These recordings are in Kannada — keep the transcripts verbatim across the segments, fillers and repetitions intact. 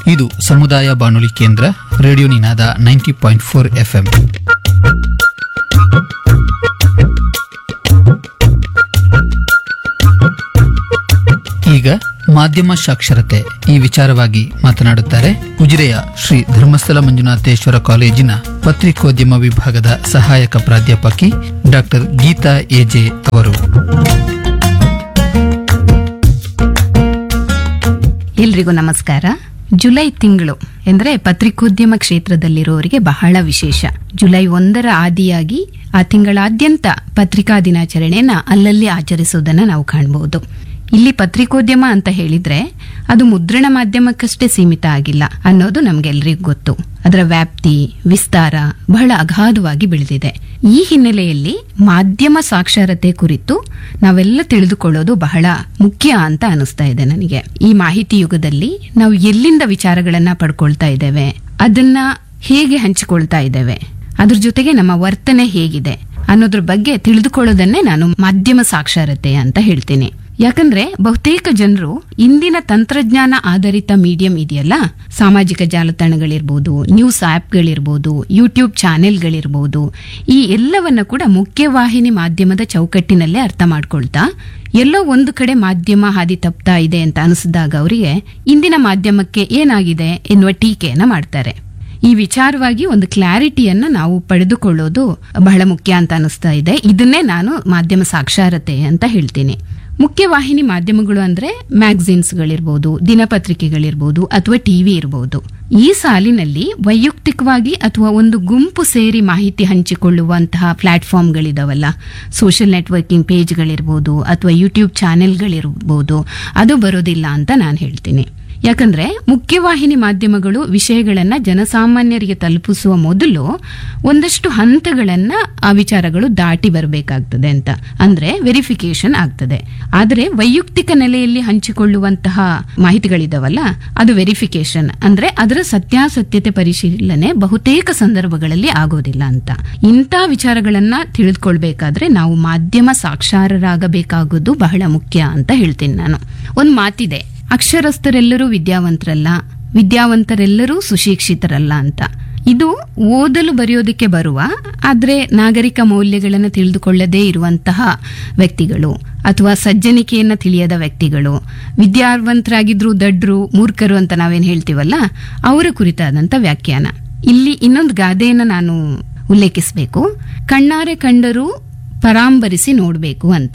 ಇದು ಸಮುದಾಯ ಬಾನುಲಿ ಕೇಂದ್ರ ರೇಡಿಯೋ ನಿನಾದ ನೈಂಟಿ ಪಾಯಿಂಟ್ ಫೋರ್ ಎಫ್ಎಂ. ಈಗ ಮಾಧ್ಯಮ ಸಾಕ್ಷರತೆ ಈ ವಿಚಾರವಾಗಿ ಮಾತನಾಡುತ್ತಾರೆ ಉಜಿರೆಯ ಶ್ರೀ ಧರ್ಮಸ್ಥಳ ಮಂಜುನಾಥೇಶ್ವರ ಕಾಲೇಜಿನ ಪತ್ರಿಕೋದ್ಯಮ ವಿಭಾಗದ ಸಹಾಯಕ ಪ್ರಾಧ್ಯಾಪಕಿ ಡಾಕ್ಟರ್ ಗೀತಾ ಎಜೆ ಅವರು. ಎಲ್ರಿಗೂ ನಮಸ್ಕಾರ. ಜುಲೈ ತಿಂಗಳು ಎಂದ್ರೆ ಪತ್ರಿಕೋದ್ಯಮ ಕ್ಷೇತ್ರದಲ್ಲಿರುವವರಿಗೆ ಬಹಳ ವಿಶೇಷ. ಜುಲೈ ಒಂದರ ಆದಿಯಾಗಿ ಆ ತಿಂಗಳಾದ್ಯಂತ ಪತ್ರಿಕಾ ದಿನಾಚರಣೆಯನ್ನ ಅಲ್ಲಲ್ಲಿ ಆಚರಿಸುವುದನ್ನು ನಾವು ಕಾಣಬಹುದು. ಇಲ್ಲಿ ಪತ್ರಿಕೋದ್ಯಮ ಅಂತ ಹೇಳಿದ್ರೆ ಅದು ಮುದ್ರಣ ಮಾಧ್ಯಮಕ್ಕಷ್ಟೇ ಸೀಮಿತ ಆಗಿಲ್ಲ ಅನ್ನೋದು ನಮ್ಗೆಲ್ರಿಗೂ ಗೊತ್ತು. ಅದರ ವ್ಯಾಪ್ತಿ ವಿಸ್ತಾರ ಬಹಳ ಅಗಾಧವಾಗಿ ಬೆಳೆದಿದೆ. ಈ ಹಿನ್ನೆಲೆಯಲ್ಲಿ ಮಾಧ್ಯಮ ಸಾಕ್ಷರತೆ ಕುರಿತು ನಾವೆಲ್ಲ ತಿಳಿದುಕೊಳ್ಳೋದು ಬಹಳ ಮುಖ್ಯ ಅಂತ ಅನಿಸ್ತಾ ಇದೆ ನನಗೆ. ಈ ಮಾಹಿತಿ ಯುಗದಲ್ಲಿ ನಾವು ಎಲ್ಲಿಂದ ವಿಚಾರಗಳನ್ನ ಪಡ್ಕೊಳ್ತಾ ಇದ್ದೇವೆ, ಅದನ್ನ ಹೇಗೆ ಹಂಚಿಕೊಳ್ತಾ ಇದ್ದೇವೆ, ಅದ್ರ ಜೊತೆಗೆ ನಮ್ಮ ವರ್ತನೆ ಹೇಗಿದೆ ಅನ್ನೋದ್ರ ಬಗ್ಗೆ ತಿಳಿದುಕೊಳ್ಳೋದನ್ನೇ ನಾನು ಮಾಧ್ಯಮ ಸಾಕ್ಷರತೆ ಅಂತ ಹೇಳ್ತೀನಿ. ಯಾಕಂದ್ರೆ ಬಹುತೇಕ ಜನರು ಇಂದಿನ ತಂತ್ರಜ್ಞಾನ ಆಧಾರಿತ ಮೀಡಿಯಂ ಇದೆಯಲ್ಲ, ಸಾಮಾಜಿಕ ಜಾಲತಾಣಗಳಿರ್ಬೋದು, ನ್ಯೂಸ್ ಆಪ್ಗಳಿರ್ಬೋದು, ಯೂಟ್ಯೂಬ್ ಚಾನೆಲ್ಗಳಿರ್ಬೋದು, ಈ ಎಲ್ಲವನ್ನ ಕೂಡ ಮುಖ್ಯವಾಹಿನಿ ಮಾಧ್ಯಮದ ಚೌಕಟ್ಟಿನಲ್ಲೇ ಅರ್ಥ ಮಾಡ್ಕೊಳ್ತಾ ಎಲ್ಲೋ ಒಂದು ಕಡೆ ಮಾಧ್ಯಮ ಹಾದಿ ತಪ್ತಾ ಇದೆ ಅಂತ ಅನಿಸಿದಾಗ ಅವರಿಗೆ ಇಂದಿನ ಮಾಧ್ಯಮಕ್ಕೆ ಏನಾಗಿದೆ ಎನ್ನುವ ಟೀಕೆಯನ್ನ ಮಾಡ್ತಾರೆ. ಈ ವಿಚಾರವಾಗಿ ಒಂದು ಕ್ಲಾರಿಟಿಯನ್ನ ನಾವು ಪಡೆದುಕೊಳ್ಳೋದು ಬಹಳ ಮುಖ್ಯ ಅಂತ ಅನಿಸ್ತಾ ಇದೆ. ಇದನ್ನೇ ನಾನು ಮಾಧ್ಯಮ ಸಾಕ್ಷರತೆ ಅಂತ ಹೇಳ್ತೀನಿ. ಮುಖ್ಯವಾಹಿನಿ ಮಾಧ್ಯಮಗಳು ಅಂದ್ರೆ ಮ್ಯಾಗಝಿನ್ಸ್ಗಳಿರ್ಬೋದು, ದಿನಪತ್ರಿಕೆಗಳಿರ್ಬೋದು ಅಥವಾ ಟಿವಿ ಇರ್ಬೋದು. ಈ ಸಾಲಿನಲ್ಲಿ ವೈಯಕ್ತಿಕವಾಗಿ ಅಥವಾ ಒಂದು ಗುಂಪು ಸೇರಿ ಮಾಹಿತಿ ಹಂಚಿಕೊಳ್ಳುವಂತಹ ಪ್ಲಾಟ್ಫಾರ್ಮ್ಗಳಿದಾವಲ್ಲ, ಸೋಷಿಯಲ್ ನೆಟ್ವರ್ಕಿಂಗ್ ಪೇಜ್ಗಳಿರ್ಬೋದು ಅಥವಾ ಯೂಟ್ಯೂಬ್ ಚಾನೆಲ್ಗಳಿರ್ಬೋದು, ಅದು ಬರೋದಿಲ್ಲ ಅಂತ ನಾನು ಹೇಳ್ತೀನಿ. ಯಾಕಂದ್ರೆ ಮುಖ್ಯವಾಹಿನಿ ಮಾಧ್ಯಮಗಳು ವಿಷಯಗಳನ್ನ ಜನಸಾಮಾನ್ಯರಿಗೆ ತಲುಪಿಸುವ ಮೊದಲು ಒಂದಷ್ಟು ಹಂತಗಳನ್ನ ಆ ವಿಚಾರಗಳು ದಾಟಿ ಬರಬೇಕಾಗ್ತದೆ ಅಂತ, ಅಂದ್ರೆ ವೆರಿಫಿಕೇಶನ್ ಆಗ್ತದೆ. ಆದ್ರೆ ವೈಯಕ್ತಿಕ ನೆಲೆಯಲ್ಲಿ ಹಂಚಿಕೊಳ್ಳುವಂತಹ ಮಾಹಿತಿಗಳಿದಾವಲ್ಲ, ಅದು ವೆರಿಫಿಕೇಶನ್ ಅಂದ್ರೆ ಅದರ ಸತ್ಯಾಸತ್ಯತೆ ಪರಿಶೀಲನೆ ಬಹುತೇಕ ಸಂದರ್ಭಗಳಲ್ಲಿ ಆಗೋದಿಲ್ಲ ಅಂತ. ಇಂಥ ವಿಚಾರಗಳನ್ನ ತಿಳಿದುಕೊಳ್ಬೇಕಾದ್ರೆ ನಾವು ಮಾಧ್ಯಮ ಸಾಕ್ಷರರಾಗಬೇಕಾಗೋದು ಬಹಳ ಮುಖ್ಯ ಅಂತ ಹೇಳ್ತೀನಿ ನಾನು. ಒಂದ್ ಮಾತಿದೆ, ಅಕ್ಷರಸ್ಥರೆಲ್ಲರೂ ವಿದ್ಯಾವಂತರಲ್ಲ, ವಿದ್ಯಾವಂತರೆಲ್ಲರೂ ಸುಶಿಕ್ಷಿತರಲ್ಲ ಅಂತ. ಇದು ಓದಲು ಬರೆಯೋದಕ್ಕೆ ಬರುವ ಆದ್ರೆ ನಾಗರಿಕ ಮೌಲ್ಯಗಳನ್ನು ತಿಳಿದುಕೊಳ್ಳದೇ ಇರುವಂತಹ ವ್ಯಕ್ತಿಗಳು ಅಥವಾ ಸಜ್ಜನಿಕೆಯನ್ನ ತಿಳಿಯದ ವ್ಯಕ್ತಿಗಳು, ವಿದ್ಯಾವಂತರಾಗಿದ್ರು ದಡ್ರು ಮೂರ್ಖರು ಅಂತ ನಾವೇನ್ ಹೇಳ್ತೀವಲ್ಲ, ಅವರ ಕುರಿತಾದಂತ ವ್ಯಾಖ್ಯಾನ. ಇಲ್ಲಿ ಇನ್ನೊಂದು ಗಾದೆಯನ್ನ ನಾನು ಉಲ್ಲೇಖಿಸಬೇಕು. ಕಣ್ಣಾರೆ ಕಂಡರೂ ಪರಾಂಬರಿಸಿ ನೋಡ್ಬೇಕು ಅಂತ.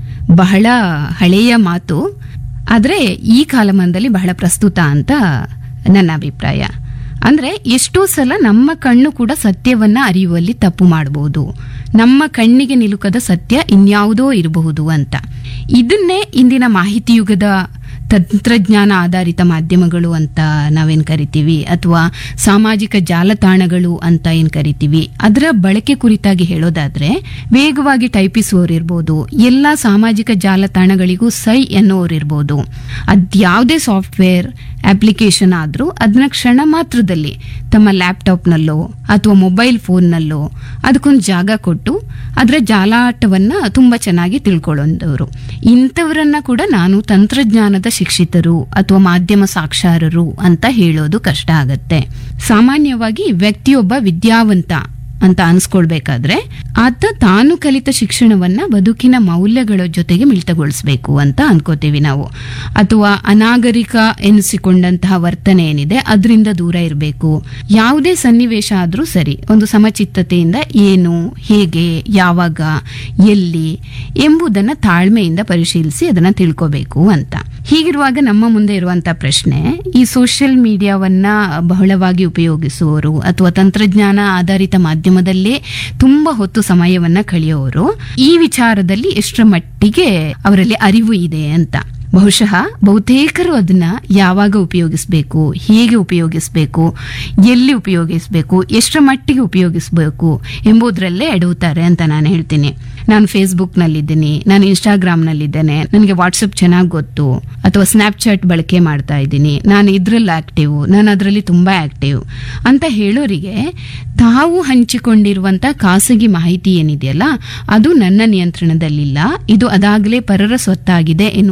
ಬಹಳ ಹಳೆಯ ಮಾತು, ಆದ್ರೆ ಈ ಕಾಲಮಾನದಲ್ಲಿ ಬಹಳ ಪ್ರಸ್ತುತ ಅಂತ ನನ್ನ ಅಭಿಪ್ರಾಯ. ಅಂದ್ರೆ ಎಷ್ಟೋ ಸಲ ನಮ್ಮ ಕಣ್ಣು ಕೂಡ ಸತ್ಯವನ್ನ ಅರಿಯುವಲ್ಲಿ ತಪ್ಪು ಮಾಡಬಹುದು, ನಮ್ಮ ಕಣ್ಣಿಗೆ ನಿಲುಕದ ಸತ್ಯ ಇನ್ಯಾವುದೋ ಇರಬಹುದು ಅಂತ. ಇದನ್ನೇ ಇಂದಿನ ಮಾಹಿತಿ ಯುಗದ ತಂತ್ರಜ್ಞಾನ ಆಧಾರಿತ ಮಾಧ್ಯಮಗಳು ಅಂತ ನಾವೇನ್ ಕರಿತೀವಿ ಅಥವಾ ಸಾಮಾಜಿಕ ಜಾಲತಾಣಗಳು ಅಂತ ಏನ್ ಕರಿತೀವಿ, ಅದರ ಬಳಕೆ ಕುರಿತಾಗಿ ಹೇಳೋದಾದ್ರೆ ವೇಗವಾಗಿ ಟೈಪಿಸುವವರಿರ್ಬೋದು, ಎಲ್ಲಾ ಸಾಮಾಜಿಕ ಜಾಲತಾಣಗಳಿಗೂ ಸೈ ಎನ್ನುವರಿರ್ಬೋದು, ಅದ್ಯಾವುದೇ ಸಾಫ್ಟ್ವೇರ್ ಅಪ್ಲಿಕೇಶನ್ ಆದ್ರೂ ಅದನ್ನ ಕ್ಷಣ ಮಾತ್ರದಲ್ಲಿ ತಮ್ಮ ಲ್ಯಾಪ್ಟಾಪ್ನಲ್ಲೋ ಅಥವಾ ಮೊಬೈಲ್ ಫೋನ್ನಲ್ಲೋ ಅದಕ್ಕೊಂದು ಜಾಗ ಕೊಟ್ಟು ಅದರ ಜಾಲಾಟವನ್ನ ತುಂಬಾ ಚೆನ್ನಾಗಿ ತಿಳ್ಕೊಳ್ಳೋದವರು. ಇಂಥವರನ್ನ ಕೂಡ ನಾನು ತಂತ್ರಜ್ಞಾನದ ಶಿಕ್ಷಿತರು ಅಥವಾ ಮಾಧ್ಯಮ ಸಾಕ್ಷರರು ಅಂತ ಹೇಳೋದು ಕಷ್ಟ ಆಗತ್ತೆ. ಸಾಮಾನ್ಯವಾಗಿ ವ್ಯಕ್ತಿಯೊಬ್ಬ ವಿದ್ಯಾವಂತ ಅಂತ ಅನ್ಸ್ಕೊಳ್ಬೇಕಾದ್ರೆ ಆತ ತಾನು ಕಲಿತ ಶಿಕ್ಷಣವನ್ನ ಬದುಕಿನ ಮೌಲ್ಯಗಳ ಜೊತೆಗೆ ಮಿಳಿತಗೊಳಿಸಬೇಕು ಅಂತ ಅನ್ಕೋತೀವಿ ನಾವು. ಅಥವಾ ಅನಾಗರಿಕ ಎನಿಸಿಕೊಂಡಂತಹ ವರ್ತನೆ ಏನಿದೆ ಅದರಿಂದ ದೂರ ಇರಬೇಕು. ಯಾವುದೇ ಸನ್ನಿವೇಶ ಆದ್ರೂ ಸರಿ, ಒಂದು ಸಮಚಿತ್ತತೆಯಿಂದ ಏನು, ಹೇಗೆ, ಯಾವಾಗ, ಎಲ್ಲಿ ಎಂಬುದನ್ನ ತಾಳ್ಮೆಯಿಂದ ಪರಿಶೀಲಿಸಿ ಅದನ್ನ ತಿಳ್ಕೋಬೇಕು ಅಂತ. ಹೀಗಿರುವಾಗ ನಮ್ಮ ಮುಂದೆ ಇರುವಂತಹ ಪ್ರಶ್ನೆ, ಈ ಸೋಷಿಯಲ್ ಮೀಡಿಯಾವನ್ನ ಬಹಳವಾಗಿ ಉಪಯೋಗಿಸುವವರು ಅಥವಾ ತಂತ್ರಜ್ಞಾನ ಆಧಾರಿತ ಮಾಧ್ಯಮದಲ್ಲೇ ತುಂಬಾ ಹೊತ್ತು ಸಮಯವನ್ನ ಕಳೆಯುವವರು ಈ ವಿಚಾರದಲ್ಲಿ ಎಷ್ಟರ ಮಟ್ಟಿಗೆ ಅವರಲ್ಲಿ ಅರಿವು ಇದೆ ಅಂತ. ಬಹುಶಃ ಬಹುತೇಕರು ಅದನ್ನ ಯಾವಾಗ ಉಪಯೋಗಿಸಬೇಕು, ಹೇಗೆ ಉಪಯೋಗಿಸಬೇಕು, ಎಲ್ಲಿ ಉಪಯೋಗಿಸಬೇಕು, ಎಷ್ಟರ ಮಟ್ಟಿಗೆ ಉಪಯೋಗಿಸಬೇಕು ಎಂಬುದರಲ್ಲೇ ಎಡವುತ್ತಾರೆ ಅಂತ ನಾನು ಹೇಳ್ತೀನಿ. ನಾನು ಫೇಸ್ಬುಕ್ ನಲ್ಲಿದ್ದೀನಿ, ನಾನು ಇನ್ಸ್ಟಾಗ್ರಾಮ್ ನಲ್ಲಿದ್ದೇನೆ, ನನಗೆ ವಾಟ್ಸಪ್ ಚೆನ್ನಾಗಿ ಗೊತ್ತು, ಅಥವಾ ಸ್ನ್ಯಾಪ್ಚಾಟ್ ಬಳಕೆ ಮಾಡ್ತಾ ಇದ್ದೀನಿ, ನಾನು ಇದ್ರಲ್ಲಿ ಆಕ್ಟಿವ್, ನಾನು ಅದರಲ್ಲಿ ತುಂಬಾ ಆಕ್ಟಿವ್ ಅಂತ ಹೇಳೋರಿಗೆ ತಾವು ಹಂಚಿಕೊಂಡಿರುವಂತ ಖಾಸಗಿ ಮಾಹಿತಿ ಏನಿದೆಯಲ್ಲ ಅದು ನನ್ನ ನಿಯಂತ್ರಣದಲ್ಲಿಲ್ಲ, ಇದು ಅದಾಗಲೇ ಪರರ ಸ್ವತ್ತಾಗಿದೆ ಎನ್ನುವ ಒಂದು ಕನಿಷ್ಠ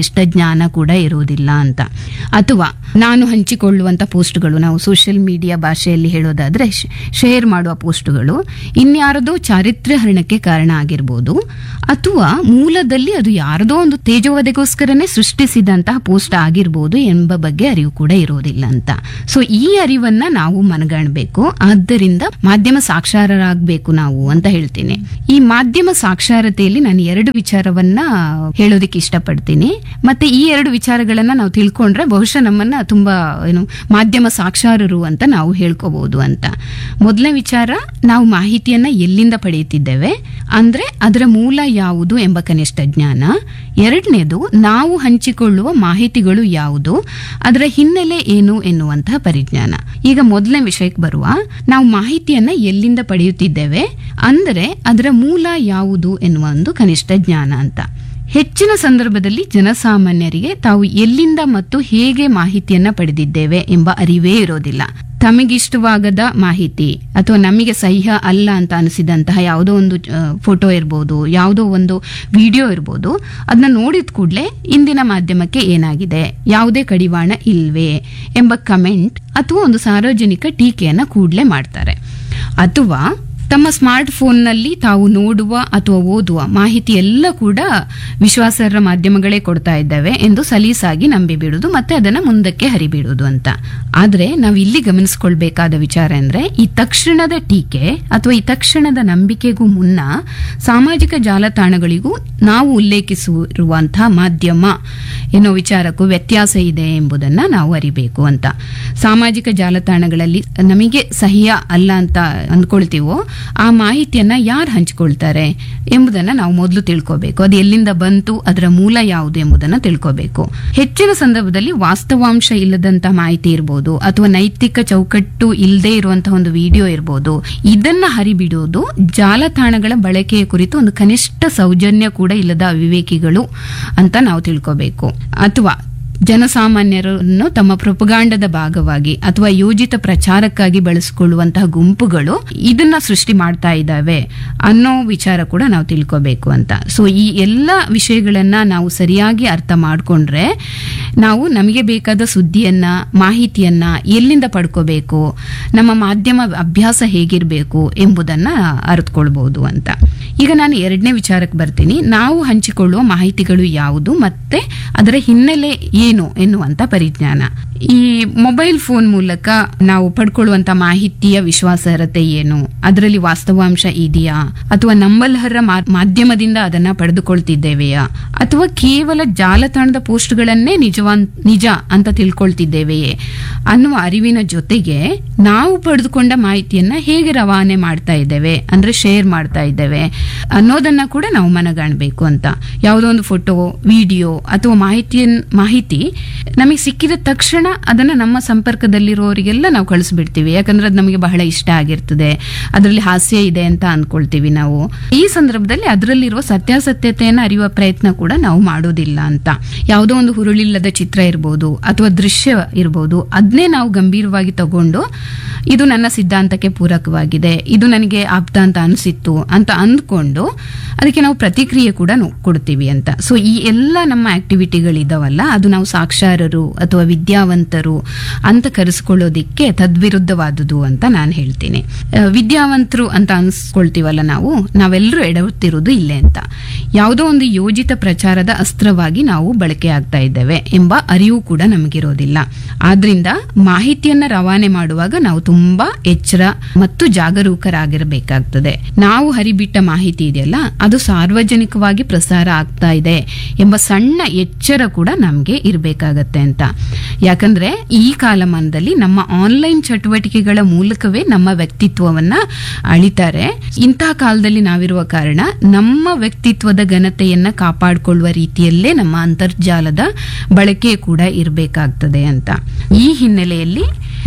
ಕನಿಷ್ಠ ಜ್ಞಾನ ಕೂಡ ಇರುವುದಿಲ್ಲ ಅಂತ. ಅಥವಾ ನಾನು ಹಂಚಿಕೊಳ್ಳುವಂತ ಪೋಸ್ಟ್ಗಳು, ನಾವು ಸೋಷಿಯಲ್ ಮೀಡಿಯಾ ಭಾಷೆಯಲ್ಲಿ ಹೇಳೋದಾದ್ರೆ ಶೇರ್ ಮಾಡುವ ಪೋಸ್ಟ್ಗಳು ಇನ್ಯಾರದೋ ಚಾರಿತ್ರ್ಯ ಹರಣಕ್ಕೆ ಕಾರಣ ಆಗಿರ್ಬೋದು, ಅಥವಾ ಮೂಲದಲ್ಲಿ ಅದು ಯಾರದೋ ಒಂದು ತೇಜೋವಧೆಗೋಸ್ಕರನೇ ಸೃಷ್ಟಿಸಿದಂತಹ ಪೋಸ್ಟ್ ಆಗಿರ್ಬೋದು ಎಂಬ ಬಗ್ಗೆ ಅರಿವು ಕೂಡ ಇರೋದಿಲ್ಲ ಅಂತ. ಸೊ ಈ ಅರಿವನ್ನ ನಾವು ಮನಗಾಣಬೇಕು. ಆದ್ದರಿಂದ ಮಾಧ್ಯಮ ಸಾಕ್ಷರರಾಗಬೇಕು ನಾವು ಅಂತ ಹೇಳ್ತೀನಿ. ಈ ಮಾಧ್ಯಮ ಸಾಕ್ಷರತೆಯಲ್ಲಿ ನಾನು ಎರಡು ವಿಚಾರವನ್ನ ಹೇಳೋದಿಕ್ಕೆ ಇಷ್ಟಪಡ್ತೀನಿ. ಮತ್ತೆ ಈ ಎರಡು ವಿಚಾರಗಳನ್ನ ನಾವು ತಿಳ್ಕೊಂಡ್ರೆ ಬಹುಶಃ ನಮ್ಮನ್ನ ತುಂಬಾ ಏನು ಮಾಧ್ಯಮ ಸಾಕ್ಷರರು ಅಂತ ನಾವು ಹೇಳ್ಕೋಬಹುದು ಅಂತ. ಮೊದಲನೇ ವಿಚಾರ, ನಾವು ಮಾಹಿತಿಯನ್ನ ಎಲ್ಲಿಂದ ಪಡೆಯುತ್ತಿದ್ದೇವೆ ಅಂದ್ರೆ ಅದರ ಮೂಲ ಯಾವುದು ಎಂಬ ಕನಿಷ್ಠ ಜ್ಞಾನ. ಎರಡನೇದು, ನಾವು ಹಂಚಿಕೊಳ್ಳುವ ಮಾಹಿತಿಗಳು ಯಾವುದು, ಅದರ ಹಿನ್ನೆಲೆ ಏನು ಎನ್ನುವಂತಹ ಪರಿಜ್ಞಾನ. ಈಗ ಮೊದಲನೇ ವಿಷಯಕ್ಕೆ ಬರುವ, ನಾವು ಮಾಹಿತಿಯನ್ನ ಎಲ್ಲಿಂದ ಪಡೆಯುತ್ತಿದ್ದೇವೆ ಅಂದರೆ ಅದರ ಮೂಲ ಯಾವುದು ಎನ್ನುವ ಒಂದು ಕನಿಷ್ಠ ಜ್ಞಾನ ಅಂತ. ಹೆಚ್ಚಿನ ಸಂದರ್ಭದಲ್ಲಿ ಜನಸಾಮಾನ್ಯರಿಗೆ ತಾವು ಎಲ್ಲಿಂದ ಮತ್ತು ಹೇಗೆ ಮಾಹಿತಿಯನ್ನ ಪಡೆದಿದ್ದೇವೆ ಎಂಬ ಅರಿವೇ ಇರೋದಿಲ್ಲ. ತಮಗಿಷ್ಟವಾಗದ ಮಾಹಿತಿ ಅಥವಾ ನಮಗೆ ಸಹ್ಯ ಅಲ್ಲ ಅಂತ ಅನಿಸಿದಂತಹ ಯಾವುದೋ ಒಂದು ಫೋಟೋ ಇರ್ಬೋದು, ಯಾವುದೋ ಒಂದು ವಿಡಿಯೋ ಇರ್ಬೋದು, ಅದನ್ನ ನೋಡಿದ ಕೂಡಲೇ ಇಂದಿನ ಮಾಧ್ಯಮಕ್ಕೆ ಏನಾಗಿದೆ, ಯಾವುದೇ ಕಡಿವಾಣ ಇಲ್ವೇ ಎಂಬ ಕಮೆಂಟ್ ಅಥವಾ ಒಂದು ಸಾರ್ವಜನಿಕ ಟೀಕೆಯನ್ನ ಕೂಡಲೇ ಮಾಡ್ತಾರೆ. ಅಥವಾ ತಮ್ಮ ಸ್ಮಾರ್ಟ್ ಫೋನ್ನಲ್ಲಿ ತಾವು ನೋಡುವ ಅಥವಾ ಓದುವ ಮಾಹಿತಿ ಎಲ್ಲ ಕೂಡ ವಿಶ್ವಾಸಾರ್ಹ ಮಾಧ್ಯಮಗಳೇ ಕೊಡ್ತಾ ಇದ್ದಾವೆ ಎಂದು ಸಲೀಸಾಗಿ ನಂಬಿಬಿಡುವುದು ಮತ್ತೆ ಅದನ್ನ ಮುಂದಕ್ಕೆ ಹರಿಬಿಡುವುದು ಅಂತ. ಆದ್ರೆ ನಾವು ಇಲ್ಲಿ ಗಮನಿಸಿಕೊಳ್ಬೇಕಾದ ವಿಚಾರ ಅಂದ್ರೆ, ಈ ತಕ್ಷಣದ ಟೀಕೆ ಅಥವಾ ಈ ತಕ್ಷಣದ ನಂಬಿಕೆಗೂ ಮುನ್ನ ಸಾಮಾಜಿಕ ಜಾಲತಾಣಗಳಿಗೂ ನಾವು ಉಲ್ಲೇಖಿಸಿರುವಂತಹ ಮಾಧ್ಯಮ ಎನ್ನುವ ವಿಚಾರಕ್ಕೂ ವ್ಯತ್ಯಾಸ ಇದೆ ಎಂಬುದನ್ನ ನಾವು ಅರಿಬೇಕು ಅಂತ. ಸಾಮಾಜಿಕ ಜಾಲತಾಣಗಳಲ್ಲಿ ನಮಗೆ ಸಹ್ಯ ಅಲ್ಲ ಅಂತ ಅಂದ್ಕೊಳ್ತೀವೋ ಆ ಮಾಹಿತಿಯನ್ನ ಯಾರು ಹಂಚಿಕೊಳ್ತಾರೆ ಎಂಬುದನ್ನ ನಾವು ಮೊದಲು ತಿಳ್ಕೋಬೇಕು. ಅದು ಎಲ್ಲಿಂದ ಬಂತು, ಅದರ ಮೂಲ ಯಾವುದು ಎಂಬುದನ್ನ ತಿಳ್ಕೋಬೇಕು. ಹೆಚ್ಚಿನ ಸಂದರ್ಭದಲ್ಲಿ ವಾಸ್ತವಾಂಶ ಇಲ್ಲದಂತ ಮಾಹಿತಿ ಇರಬಹುದು, ಅಥವಾ ನೈತಿಕ ಚೌಕಟ್ಟು ಇಲ್ಲದೆ ಇರುವಂತಹ ಒಂದು ವಿಡಿಯೋ ಇರಬಹುದು. ಇದನ್ನ ಹರಿಬಿಡೋದು ಜಾಲತಾಣಗಳ ಬಳಕೆಯ ಕುರಿತು ಒಂದು ಕನಿಷ್ಠ ಸೌಜನ್ಯ ಕೂಡ ಇಲ್ಲದ ಅವಿವೇಕಿಗಳು ಅಂತ ನಾವು ತಿಳ್ಕೋಬೇಕು. ಅಥವಾ ಜನಸಾಮಾನ್ಯರನ್ನು ತಮ್ಮ ಪ್ರೊಪಗಾಂಡದ ಭಾಗವಾಗಿ ಅಥವಾ ಯೋಜಿತ ಪ್ರಚಾರಕ್ಕಾಗಿ ಬಳಸಿಕೊಳ್ಳುವಂತಹ ಗುಂಪುಗಳು ಇದನ್ನ ಸೃಷ್ಟಿ ಮಾಡ್ತಾ ಇದ್ದಾವೆ ಅನ್ನೋ ವಿಚಾರ ಕೂಡ ನಾವು ತಿಳ್ಕೋಬೇಕು ಅಂತ. ಸೊ ಈ ಎಲ್ಲ ವಿಷಯಗಳನ್ನ ನಾವು ಸರಿಯಾಗಿ ಅರ್ಥ ಮಾಡ್ಕೊಂಡ್ರೆ ನಾವು ನಮಗೆ ಬೇಕಾದ ಸುದ್ದಿಯನ್ನ, ಮಾಹಿತಿಯನ್ನ ಎಲ್ಲಿಂದ ಪಡ್ಕೋಬೇಕು, ನಮ್ಮ ಮಾಧ್ಯಮ ಅಭ್ಯಾಸ ಹೇಗಿರಬೇಕು ಎಂಬುದನ್ನ ಅರಿತುಕೊಳ್ಬಹುದು ಅಂತ. ಈಗ ನಾನು ಎರಡನೇ ವಿಚಾರಕ್ಕೆ ಬರ್ತೀನಿ. ನಾವು ಹಂಚಿಕೊಳ್ಳುವ ಮಾಹಿತಿಗಳು ಯಾವುದು ಮತ್ತೆ ಅದರ ಹಿನ್ನೆಲೆ ಏನು ಎನ್ನುವಂತ ಪರಿಜ್ಞಾನ. ಈ ಮೊಬೈಲ್ ಫೋನ್ ಮೂಲಕ ನಾವು ಪಡ್ಕೊಳ್ಳುವಂತ ಮಾಹಿತಿಯ ವಿಶ್ವಾಸಾರ್ಹತೆ ಏನು, ಅದರಲ್ಲಿ ವಾಸ್ತವಾಂಶ ಇದೆಯಾ, ಅಥವಾ ನಂಬಲರ್ಹ ಮಾಧ್ಯಮದಿಂದ ಅದನ್ನ ಪಡೆದುಕೊಳ್ತಿದ್ದೇವೆಯಾ, ಅಥವಾ ಕೇವಲ ಜಾಲತಾಣದ ಪೋಸ್ಟ್ಗಳನ್ನೇ ನಿಜವಾನ್ ನಿಜ ಅಂತ ತಿಳ್ಕೊಳ್ತಿದ್ದೇವೆಯೇ ಅನ್ನುವ ಅರಿವಿನ ಜೊತೆಗೆ ನಾವು ಪಡೆದುಕೊಂಡ ಮಾಹಿತಿಯನ್ನ ಹೇಗೆ ರವಾನೆ ಮಾಡ್ತಾ ಇದ್ದೇವೆ ಅಂದ್ರೆ ಶೇರ್ ಮಾಡ್ತಾ ಇದ್ದೇವೆ ಅನ್ನೋದನ್ನ ಕೂಡ ನಾವು ಮನಗಾಣಬೇಕು ಅಂತ. ಯಾವುದೋ ಒಂದು ಫೋಟೋ, ವಿಡಿಯೋ ಅಥವಾ ಮಾಹಿತಿಯ ಮಾಹಿತಿ ನಮಗೆ ಸಿಕ್ಕಿದ ತಕ್ಷಣ ಅದನ್ನ ನಮ್ಮ ಸಂಪರ್ಕದಲ್ಲಿರೋರಿಗೆಲ್ಲ ನಾವು ಕಳಿಸ್ಬಿಡ್ತೀವಿ. ಯಾಕಂದ್ರೆ ಅದು ನಮಗೆ ಬಹಳ ಇಷ್ಟ ಆಗಿರ್ತದೆ, ಅದರಲ್ಲಿ ಹಾಸ್ಯ ಇದೆ ಅಂತ ಅನ್ಕೊಳ್ತೀವಿ ನಾವು. ಈ ಸಂದರ್ಭದಲ್ಲಿ ಅದರಲ್ಲಿರುವ ಸತ್ಯಾಸತ್ಯತೆಯನ್ನು ಅರಿಯುವ ಪ್ರಯತ್ನ ಕೂಡ ನಾವು ಮಾಡೋದಿಲ್ಲ ಅಂತ. ಯಾವುದೋ ಒಂದು ಹುರುಳಿಲ್ಲದ ಚಿತ್ರ ಇರ್ಬೋದು ಅಥವಾ ದೃಶ್ಯ ಇರ್ಬೋದು, ಅದನ್ನೇ ನಾವು ಗಂಭೀರವಾಗಿ ತಗೊಂಡು ಇದು ನನ್ನ ಸಿದ್ಧಾಂತಕ್ಕೆ ಪೂರಕವಾಗಿದೆ, ಇದು ನನಗೆ ಆಪ್ತ ಅಂತ ಅನಿಸಿತ್ತು ಅಂತ ಅಂದ್ಕೊಂಡು ಅದಕ್ಕೆ ನಾವು ಪ್ರತಿಕ್ರಿಯೆ ಕೂಡ ಕೊಡ್ತೀವಿ ಅಂತ. ಸೊ ಈ ಎಲ್ಲ ನಮ್ಮ ಆಕ್ಟಿವಿಟಿಗಳಿದಾವಲ್ಲ, ಅದು ನಾವು ಸಾಕ್ಷರರು ಅಥವಾ ವಿದ್ಯಾವಂತರು ಅಂತ ಕರೆಸ್ಕೊಳ್ಳೋದಿಕ್ಕೆ ತದ್ವಿರುದ್ಧವಾದುದು ಅಂತ ನಾನು ಹೇಳ್ತೀನಿ. ವಿದ್ಯಾವಂತರು ಅಂತ ಅನ್ಸ್ಕೊಳ್ತೀವಲ್ಲ ನಾವು, ನಾವೆಲ್ಲರೂ ಎಡವುತ್ತಿರೋದು ಇಲ್ಲೇ ಅಂತ. ಯಾವುದೋ ಒಂದು ಯೋಜಿತ ಪ್ರಚಾರದ ಅಸ್ತ್ರವಾಗಿ ನಾವು ಬಳಕೆ ಆಗ್ತಾ ಇದ್ದೇವೆ ಎಂಬ ಅರಿವು ಕೂಡ ನಮಗಿರೋದಿಲ್ಲ. ಆದ್ರಿಂದ ಮಾಹಿತಿಯನ್ನ ರವಾನೆ ಮಾಡುವಾಗ ನಾವು ತುಂಬಾ ಎಚ್ಚರ ಮತ್ತು ಜಾಗರೂಕರಾಗಿರಬೇಕಾಗ್ತದೆ. ನಾವು ಹರಿಬಿಟ್ಟ ಮಾಹಿತಿ ಇದೆಯಲ್ಲ, ಅದು ಸಾರ್ವಜನಿಕವಾಗಿ ಪ್ರಸಾರ ಆಗ್ತಾ ಇದೆ ಎಂಬ ಸಣ್ಣ ಎಚ್ಚರ ಕೂಡ ನಮ್ಗೆ ಇರಬೇಕಾಗತ್ತೆ ಅಂತ. ಯಾಕಂದ್ರೆ ಈ ಕಾಲಮಾನದಲ್ಲಿ ನಮ್ಮ ಆನ್ಲೈನ್ ಚಟುವಟಿಕೆಗಳ ಮೂಲಕವೇ ನಮ್ಮ ವ್ಯಕ್ತಿತ್ವವನ್ನ ಅಳಿತಾರೆ. ಇಂತಹ ಕಾಲದಲ್ಲಿ ನಾವಿರುವ ಕಾರಣ ನಮ್ಮ ವ್ಯಕ್ತಿತ್ವದ ಘನತೆಯನ್ನ ಕಾಪಾಡಿಕೊಳ್ಳುವ ರೀತಿಯಲ್ಲೇ ನಮ್ಮ ಅಂತರ್ಜಾಲದ ಬಳಕೆ ಕೂಡ ಇರಬೇಕಾಗ್ತದೆ ಅಂತ. ಈ ಹಿನ್ನೆಲೆಯಲ್ಲಿ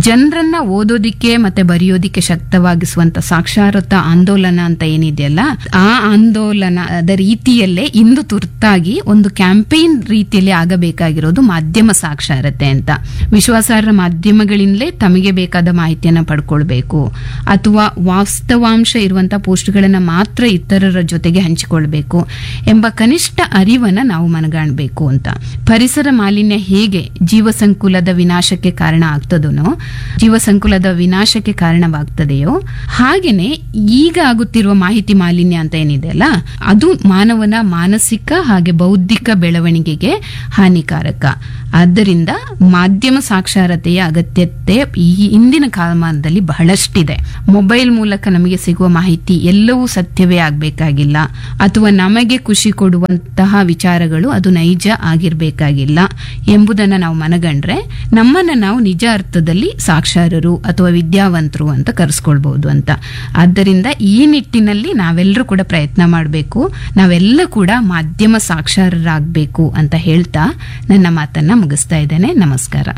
ಜನರನ್ನ ಓದೋದಿಕ್ಕೆ ಮತ್ತೆ ಬರೆಯೋದಿಕ್ಕೆ ಶಕ್ತವಾಗಿಸುವಂತ ಸಾಕ್ಷರತಾ ಆಂದೋಲನ ಅಂತ ಏನಿದೆಯಲ್ಲ, ಆ ಆಂದೋಲನದ ರೀತಿಯಲ್ಲೇ ಇಂದು ತುರ್ತಾಗಿ ಒಂದು ಕ್ಯಾಂಪೇನ್ ರೀತಿಯಲ್ಲಿ ಆಗಬೇಕಾಗಿರೋದು ಮಾಧ್ಯಮ ಸಾಕ್ಷರತೆ ಅಂತ. ವಿಶ್ವಾಸಾರ್ಹ ಮಾಧ್ಯಮಗಳಿಂದಲೇ ತಮಗೆ ಬೇಕಾದ ಮಾಹಿತಿಯನ್ನ ಪಡ್ಕೊಳ್ಬೇಕು, ಅಥವಾ ವಾಸ್ತವಾಂಶ ಇರುವಂತಹ ಪೋಸ್ಟ್ಗಳನ್ನ ಮಾತ್ರ ಇತರರ ಜೊತೆಗೆ ಹಂಚಿಕೊಳ್ಬೇಕು ಎಂಬ ಕನಿಷ್ಠ ಅರಿವನ್ನ ನಾವು ಮನಗಾಣಬೇಕು ಅಂತ. ಪರಿಸರ ಮಾಲಿನ್ಯ ಹೇಗೆ ಜೀವ ಸಂಕುಲದ ವಿನಾಶಕ್ಕೆ ಕಾರಣ ಆಗ್ತದೋ, ಜೀವ ಸಂಕುಲದ ವಿನಾಶಕ್ಕೆ ಕಾರಣವಾಗ್ತದೆಯೋ, ಹಾಗೇನೆ ಈಗ ಆಗುತ್ತಿರುವ ಮಾಹಿತಿ ಮಾಲಿನ್ಯ ಅಂತ ಏನಿದೆ ಅಲ್ಲ, ಅದು ಮಾನವನ ಮಾನಸಿಕ ಹಾಗೆ ಬೌದ್ಧಿಕ ಬೆಳವಣಿಗೆಗೆ ಹಾನಿಕಾರಕ. ಆದ್ದರಿಂದ ಮಾಧ್ಯಮ ಸಾಕ್ಷರತೆಯ ಅಗತ್ಯತೆ ಈ ಇಂದಿನ ಕಾಲಮಾನದಲ್ಲಿ ಬಹಳಷ್ಟಿದೆ. ಮೊಬೈಲ್ ಮೂಲಕ ನಮಗೆ ಸಿಗುವ ಮಾಹಿತಿ ಎಲ್ಲವೂ ಸತ್ಯವೇ ಆಗ್ಬೇಕಾಗಿಲ್ಲ, ಅಥವಾ ನಮಗೆ ಖುಷಿ ಕೊಡುವಂತಹ ವಿಚಾರಗಳು ಅದು ನೈಜ ಆಗಿರ್ಬೇಕಾಗಿಲ್ಲ ಎಂಬುದನ್ನ ನಾವು ಮನಗಂಡ್ರೆ ನಮ್ಮನ್ನ ನಾವು ನಿಜ ಅರ್ಥದಲ್ಲಿ ಸಾಕ್ಷರರು ಅಥವಾ ವಿದ್ಯಾವಂತರು ಅಂತ ಕರೆಸ್ಕೊಳ್ಬಹುದು ಅಂತ. ಆದ್ದರಿಂದ ಈ ನಿಟ್ಟಿನಲ್ಲಿ ನಾವೆಲ್ಲರೂ ಕೂಡ ಪ್ರಯತ್ನ ಮಾಡಬೇಕು, ನಾವೆಲ್ಲ ಕೂಡ ಮಾಧ್ಯಮ ಸಾಕ್ಷರರಾಗಬೇಕು ಅಂತ ಹೇಳ್ತಾ ನನ್ನ ಮಾತನ್ನ ಮುಗಿಸ್ತಾ ಇದ್ದೇನೆ. ನಮಸ್ಕಾರ.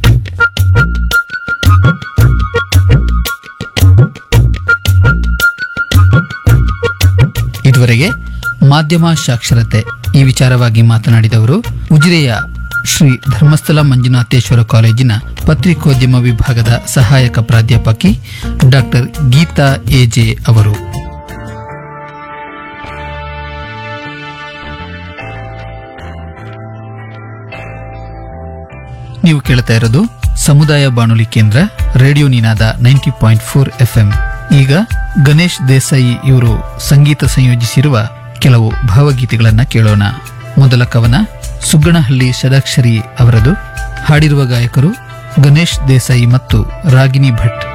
ಇದುವರೆಗೆ ಮಾಧ್ಯಮ ಸಾಕ್ಷರತೆ ಈ ವಿಚಾರವಾಗಿ ಮಾತನಾಡಿದವರು ಉಜಿರೆಯ ಶ್ರೀ ಧರ್ಮಸ್ಥಳ ಮಂಜುನಾಥೇಶ್ವರ ಕಾಲೇಜಿನ ಪತ್ರಿಕೋದ್ಯಮ ವಿಭಾಗದ ಸಹಾಯಕ ಪ್ರಾಧ್ಯಾಪಕಿ ಡಾಕ್ಟರ್ ಗೀತಾ ಎಜೆ ಅವರು. ನೀವು ಕೇಳ್ತಾ ಇರೋದು ಸಮುದಾಯ ಬಾನುಲಿ ಕೇಂದ್ರ ರೇಡಿಯೋ ನಿನಾದ ninety point four F M. ಈಗ ಗಣೇಶ್ ದೇಸಾಯಿ ಇವರು ಸಂಗೀತ ಸಂಯೋಜಿಸಿರುವ ಕೆಲವು ಭಾವಗೀತೆಗಳನ್ನ ಕೇಳೋಣ. ಮೊದಲ ಕವನ ಸುಗ್ಗನಹಳ್ಳಿ ಷಡಾಕ್ಷರಿ ಅವರದು. ಹಾಡಿರುವ ಗಾಯಕರು ಗಣೇಶ್ ದೇಸಾಯಿ ಮತ್ತು ರಾಗಿಣಿ ಭಟ್.